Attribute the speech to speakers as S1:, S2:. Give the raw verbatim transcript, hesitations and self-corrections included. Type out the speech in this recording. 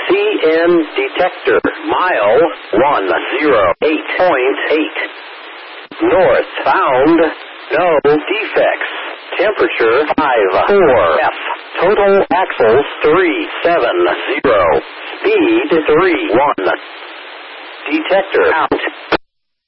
S1: C N detector. Mile one zero eight point eight. Northbound. No defects. Temperature five four F. Total axles three seven zero. Speed three one. Detector out.